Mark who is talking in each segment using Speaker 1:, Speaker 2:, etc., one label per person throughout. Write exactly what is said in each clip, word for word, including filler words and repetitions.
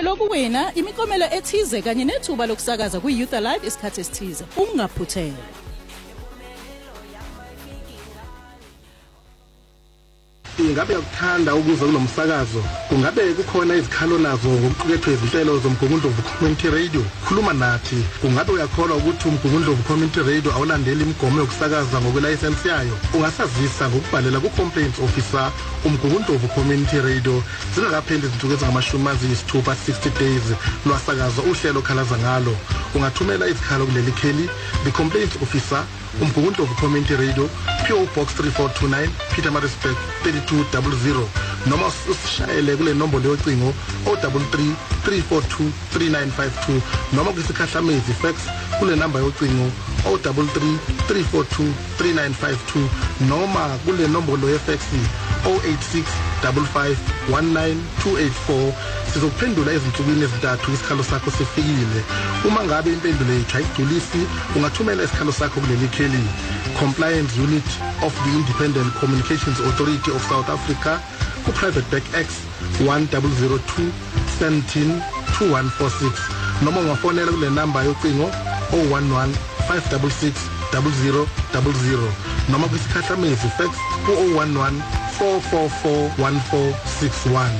Speaker 1: Unelungelo lokuwina imiklomelo ethize kanye nethuba lokusakaza kwi-Youth Alive isikhathi esithize. Ungaphuthele.
Speaker 2: Ingabe ukuthanda ukuza kulomsakazo kungabe kukhona izikhalo nazo ngokuqukethwe izinhlelo zomgungundlovu community radio khuluma nathi kungabe uyakholwa ukuthi umgungundlovu community radio awulandeli imigomo yokusakaza ngokwelayisensi yayo ungasazisa ngokubhalela ku-complaints officer umgungundlovu community radio zingakapheli izinsuku ezingamashumi ayisithupha sixty days lwasakaza uhlelo khalaza ngalo ungathumela izikhalo kuleli kheli the complaints officer umgungundlovu community radio P O Box three four two nine Pietermaritzburg thirty-two hundred noma usishayele kule nombolo yocingo zero three three three four two three nine five two noma kusikhahlamezi fax kule namba yocingo zero three three three four two three nine five two noma kule nombolo yefax zero eight six five five one nine two eight four sizophendula ezinsukwini ezintathu isikhalo sakho sifikile uma ngabe impendulo yethu ayigculisi ungathumela isikhalo sakho kuleli kheli Compliance Unit of the Independent Communications Authority of South Africa ku Private Back X one zero zero two one seven two one four six noma ungafonela kule namba yocingo zero one one five six six zero zero zero zero noma kusikhahlamezi fax ku zero one one four four four one four six one.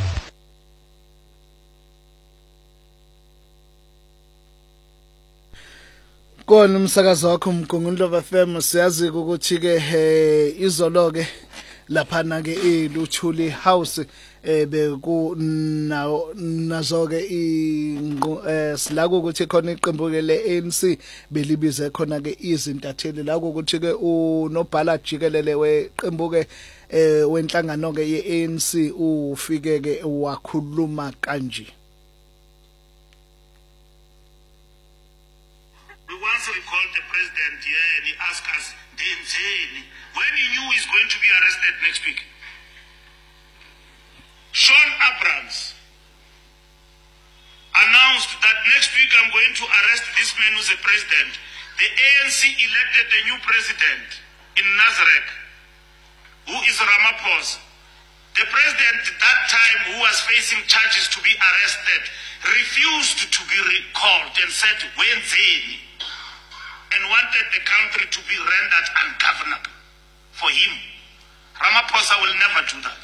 Speaker 3: Kona umsakazo wakho umgungundlovu F M siyazi ukuthi ke izolo ke lapha na ke iLuthuli House beku nazo ke silako ukuthi khona iqembu ke le A N C belibize khona ke izintatheli la ukuthi ke unobhala jikelele weqembu ke wenhlangano ke ye A N C ufike ke wakhuluma kanje.
Speaker 4: Once we called the president here and he asked us when he knew he's going to be arrested next week. Sean Abrams announced that next week I'm going to arrest this man who's a president. The A N C elected a new president in Nazareth, who is Ramaphosa. The president at that time, who was facing charges to be arrested, refused to be recalled and said, Wenzeni, and wanted the country to be rendered ungovernable for him. Ramaphosa will never do that.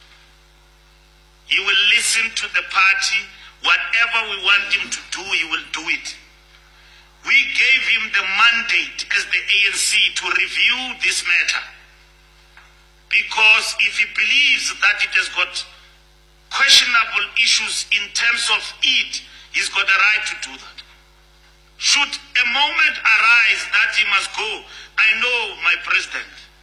Speaker 4: He will listen to the party. Whatever we want him to do, he will do it. We gave him the mandate as the A N C to review this matter, because if he believes that it has got questionable issues in terms of it, he's got a right to do that. Should a moment arise that he must go, I know my president.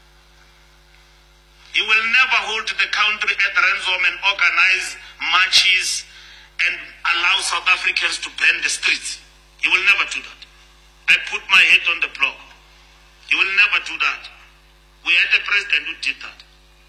Speaker 4: He will never hold the country at ransom and organize marches and allow South Africans to burn the streets. He will never do that. I put my head on the block. He will never do that. We had a president who did that.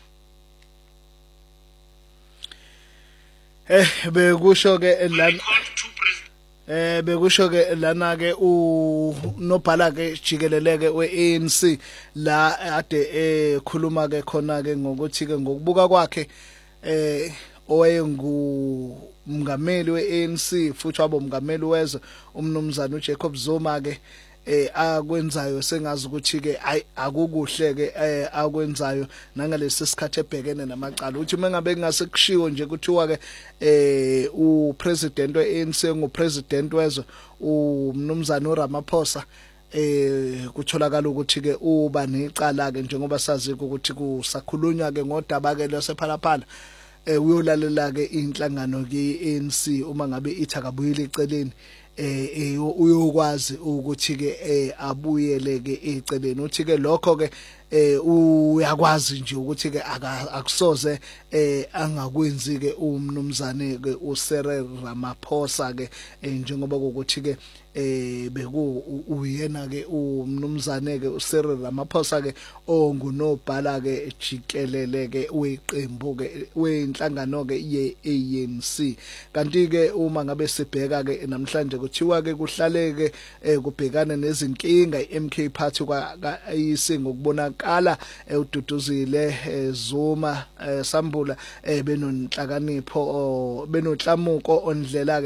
Speaker 3: Eh bekusho ke la
Speaker 4: We called two presidents.
Speaker 3: Eh bekusho ke lana ke unobhala ke jikeleleke we-A N C la ade ekhuluma ke khona ke ngokuthi ke ngokubuka kwakhe eh owayengu umngameli we-A N C futhi wabo umngameli wezwe umnumzana uJacob Zuma ke eh akwenzayo sengazi ukuthi ke akukuhle ke akwenzayo nangalesi sikhathi ebhekene namacala uthi mengabe ngase kushiwo nje kuthiwa ke eh upresident we-A N C ngupresident wezwe umnumzana uRamaphosa eh kutholakala ukuthi ke uba necala ke njengoba sazi ukuthi kusakhulunywa ke ngodaba ke losephalaphala eh uyolalela ke inhlangano ke i-A N C uma ngabe ithi akabuyile eceleni eh uyokwazi ukuthi ke abuyele ke eceleni uthi ke lokho ke eh uyakwazi nje ukuthi ke akusoze eh angakwenzi ke umnumzane ke uCyril Ramaphosa ke njengoba ukuthi ke eh beku uyena ke umnumzane ke uCyril Ramaphosa ke ongunobhala ke jikelele ke weqembu ke wenhlangano ke ye-A N C kanti ke uma ngabe sibheka ke namhlanje kuthiwa ke kuhlaleke kubhekana nezinkinga i-M K party kwa isingo kubonakala ududuzile Zuma Sambula benonhlakanipho benonhlamuko ondlela